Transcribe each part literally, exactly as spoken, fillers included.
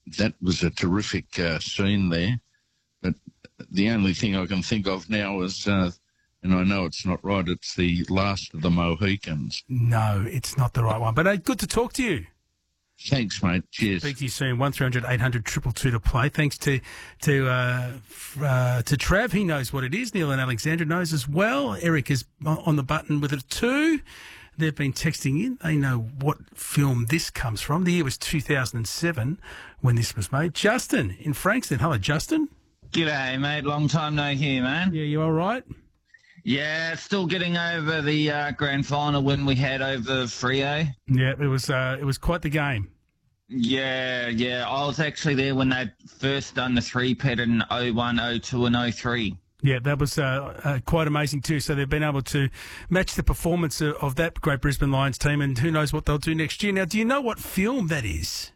that was a terrific uh, scene there. But the only thing I can think of now is, uh, and I know it's not right, it's The Last of the Mohicans. No, it's not the right one. But uh, good to talk to you. Thanks, mate. Cheers. Speak to you soon. One three hundred eight hundred two two two to play. Thanks to to uh, f- uh, to Trav. He knows what it is. Neil and Alexandra knows as well. Eric is on the button with it too. They've been texting in. They know what film this comes from. The year was two thousand seven when this was made. Justin in Frankston. Hello, Justin. G'day, mate. Long time no hear, man. Yeah, you all right? Yeah, still getting over the uh, grand final win we had over Freo. Yeah, it was uh, it was quite the game. Yeah, yeah. I was actually there when they first done the three-pet in oh one, oh two and oh three. Yeah, that was uh, uh, quite amazing too. So they've been able to match the performance of, of that great Brisbane Lions team, and who knows what they'll do next year. Now, do you know what film that is?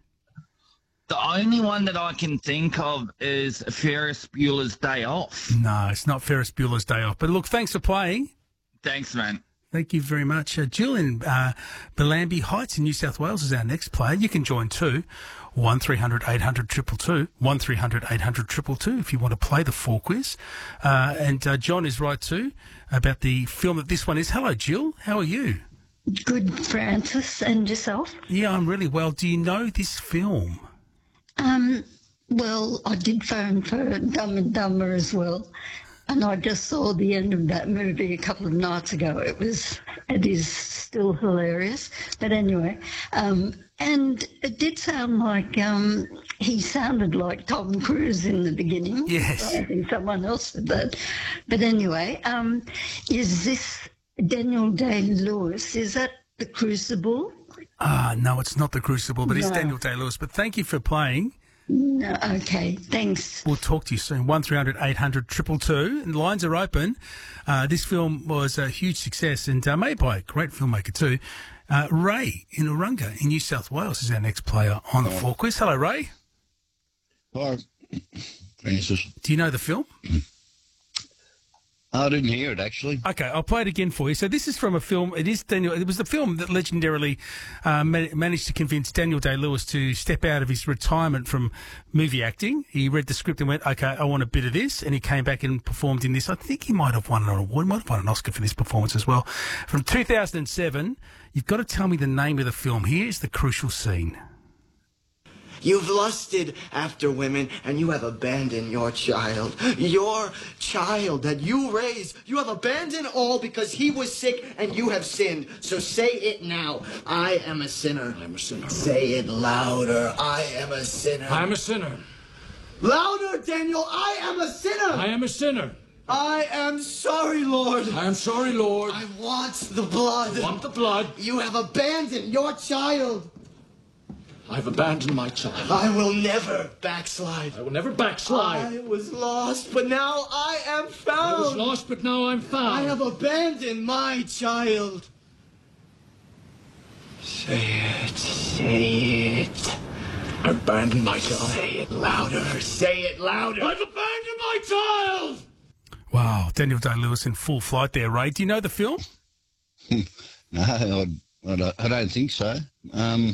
The only one that I can think of is Ferris Bueller's Day Off. No, it's not Ferris Bueller's Day Off. But look, thanks for playing. Thanks, man. Thank you very much. Uh, Jill in uh, Bellambi Heights in New South Wales is our next player. You can join too. one three hundred eight hundred two two two. one three hundred eight hundred two two two if you want to play the four quiz. Uh, and uh, John is right too about the film that this one is. Hello, Jill. How are you? Good, Francis. And yourself? Yeah, I'm really well. Do you know this film? Um, well, I did phone for Dumb and Dumber as well, and I just saw the end of that movie a couple of nights ago. It was, it is still hilarious. But anyway, um, and it did sound like um, he sounded like Tom Cruise in the beginning. Yes. I think someone else did that. But anyway, um, is this Daniel Day-Lewis? Is that The Crucible? Ah, no, it's not The Crucible, but it's No. Daniel Day-Lewis. But thank you for playing. No, okay, thanks. We'll talk to you soon. one three hundred eight hundred two two two. And lines are open. Uh, this film was a huge success and uh, made by a great filmmaker too. Uh, Ray in Urunga in New South Wales is our next player on the four quiz. Hello, Ray. Hi, Francis. Do you know the film? I didn't hear it, actually. Okay, I'll play it again for you. So this is from a film. It is Daniel. It was the film that legendarily uh, ma- managed to convince Daniel Day-Lewis to step out of his retirement from movie acting. He read the script and went, "Okay, I want a bit of this," and he came back and performed in this. I think he might have won an award. He might have won an Oscar for this performance as well. From two thousand seven. You've got to tell me the name of the film. Here's the crucial scene. You've lusted after women, and you have abandoned your child. Your child that you raised. You have abandoned all because he was sick and you have sinned. So say it now. I am a sinner. I am a sinner. Say it louder. I am a sinner. I am a sinner. Louder, Daniel. I am a sinner. I am a sinner. I am sorry, Lord. I am sorry, Lord. I want the blood. I want the blood. You have abandoned your child. I've abandoned my child. I will never backslide. I will never backslide. I was lost, but now I am found. I was lost, but now I'm found. I have abandoned my child. Say it, say it. I abandoned my child. Say it louder, say it louder. I've abandoned my child! Wow, Daniel Day-Lewis in full flight there, Ray. Do you know the film? No, I, I, don't, I don't think so. Um,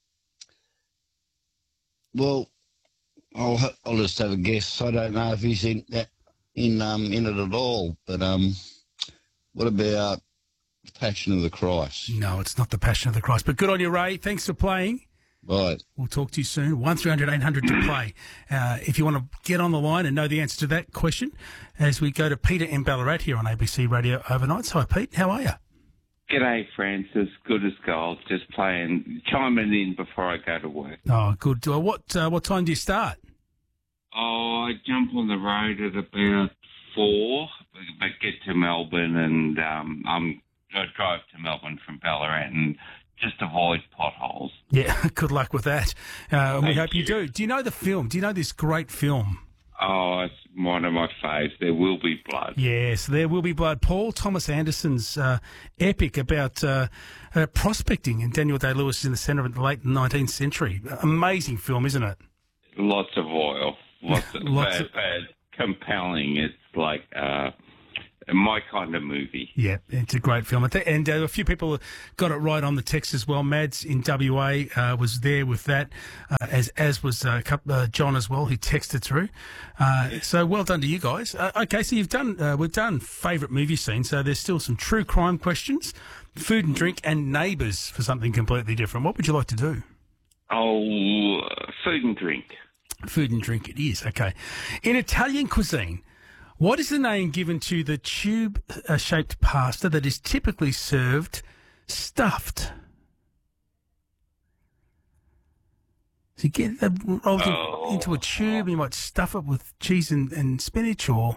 well, I'll ha- I'll just have a guess. I don't know if he's in that in um in it at all. But um, what about Passion of the Christ? No, it's not The Passion of the Christ. But good on you, Ray. Thanks for playing. Right. We'll talk to you soon. one three hundred eight hundred to play. Uh, if you want to get on the line and know the answer to that question, as we go to Peter in Ballarat here on A B C Radio Overnights. Hi, Pete. How are you? G'day, Francis. Good as gold. Just playing, chiming in before I go to work. Oh, good. Uh, what uh, what time do you start? Oh, I jump on the road at about four, but get to Melbourne, and um, I'm I drive to Melbourne from Ballarat and just avoid potholes. Yeah, good luck with that. Uh, and we Thank hope you. you do. Do you know the film? Do you know this great film? Oh, it's one of my faves. There Will Be Blood. Yes, There Will Be Blood. Paul Thomas Anderson's uh, epic about uh, uh, prospecting, and Daniel Day-Lewis is in the centre of the late nineteenth century. Amazing film, isn't it? Lots of oil. Lots of, Lots bad, of- bad, compelling. It's like uh, my kind of movie. Yeah, it's a great film. I thi- And uh, a few people got it right on the text as well. Mads in W A uh, was there with that, uh, as as was uh, couple, uh, John as well, who texted through. Uh, so well done to you guys. Uh, okay, so you've done uh, we've done favourite movie scene. So there's still some true crime questions, food and drink, and neighbours for something completely different. What would you like to do? Oh, uh, food and drink. Food and drink it is. Okay. In Italian cuisine, what is the name given to the tube-shaped pasta that is typically served stuffed? So you get that rolled Oh. into a tube, and you might stuff it with cheese and, and spinach, or...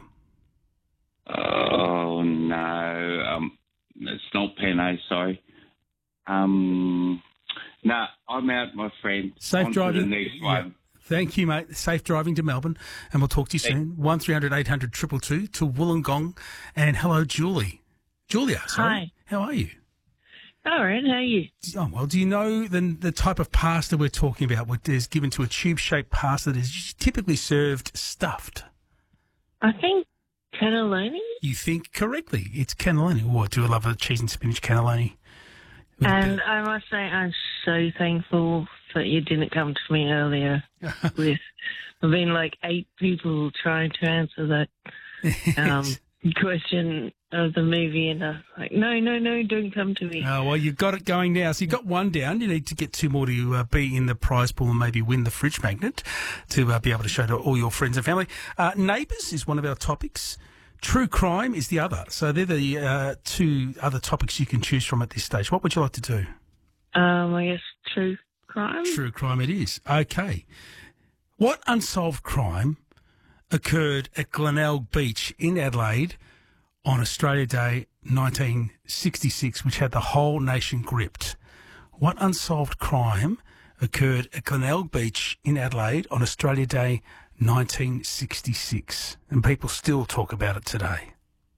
Oh, no. Um, it's not penne, sorry. Um, no, I'm out, my friend. Safe On to driving. the next Yeah. one. Thank you, mate. Safe driving to Melbourne, and we'll talk to you soon. One three hundred eight hundred two two two to Wollongong, and hello, Julie. Julia, sorry. Hi. How are you? All right, how are you? Oh, well, do you know the the type of pasta we're talking about, which is given to a tube-shaped pasta that is typically served stuffed? I think cannelloni. You think correctly. It's cannelloni. Oh, I do love a cheese and spinach cannelloni. With a And bit- I must say, I'm so thankful that you didn't come to me earlier with. There've been like eight people trying to answer that um, question of the movie, and I was like, no, no, no, don't come to me. Oh, well, you've got it going now. So you've got one down. You need to get two more to uh, be in the prize pool and maybe win the fridge magnet to uh, be able to show to all your friends and family. Uh, neighbours is one of our topics. True crime is the other. So they're the uh, two other topics you can choose from at this stage. What would you like to do? Um, I guess true crime. True crime it is. Okay. What unsolved crime occurred at Glenelg Beach in Adelaide on Australia Day nineteen sixty-six, which had the whole nation gripped? What unsolved crime occurred at Glenelg Beach in Adelaide on Australia Day nineteen sixty-six? And people still talk about it today.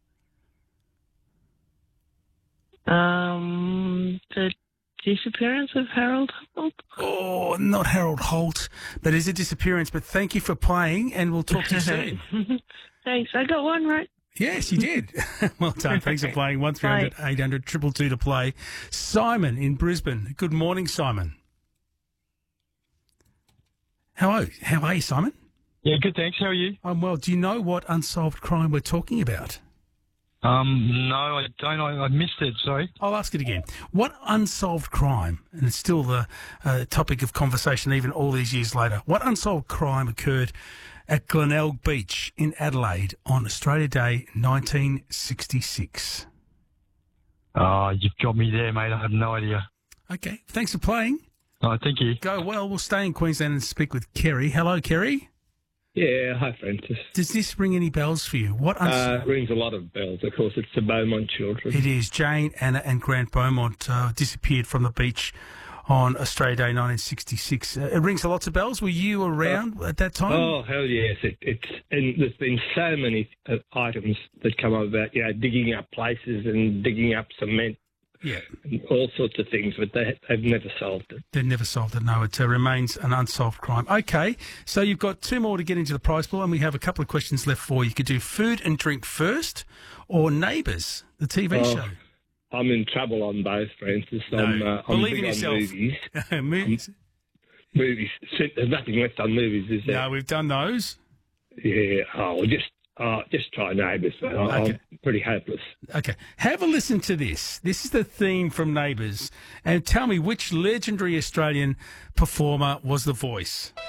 Um, the disappearance of Harold Holt. Oh, not Harold Holt, but it's a disappearance. But thank you for playing, and we'll talk to you soon. Thanks, I got one right. Yes, you did. Well done. Thanks for playing. one three hundred eight hundred two two two to play. Simon in Brisbane. Good morning, Simon. How are, how are you, Simon? Yeah, good, thanks. How are you? I'm well. Do you know what unsolved crime we're talking about? Um, no, I don't. I, I missed it, sorry. I'll ask it again. What unsolved crime, and it's still the uh, topic of conversation even all these years later, what unsolved crime occurred at Glenelg Beach in Adelaide on Australia Day nineteen sixty-six? Oh, you've got me there, mate. I have no idea. Okay, thanks for playing. Oh, thank you. Go well. We'll stay in Queensland and speak with Kerry. Hello, Kerry. Yeah, hi, Francis. Does this ring any bells for you? What uns- Uh, rings a lot of bells. Of course, it's the Beaumont children. It is. Jane, Anna and Grant Beaumont uh, disappeared from the beach on Australia Day nineteen sixty-six. Uh, it rings a lots of bells. Were you around uh, at that time? Oh, hell yes. It, it's and there's been so many uh, items that come up about, you know, digging up places and digging up cement. Yeah. And all sorts of things, but they, they've never solved it. They've never solved it. No, it uh, remains an unsolved crime. Okay, so you've got two more to get into the prize pool, and we have a couple of questions left for you. You could do food and drink first, or Neighbours, the T V Oh, show. I'm in trouble on both, Francis. No, I'm, uh, I'm believe big in on yourself. movies. Movies. Movies. There's nothing left on movies, is there? No, we've done those. Yeah. Oh, well, just uh, just try Neighbours. I'm, Okay. I'm pretty hopeless. Okay, have a listen to this. This is the theme from Neighbours, and tell me which legendary Australian performer was the voice.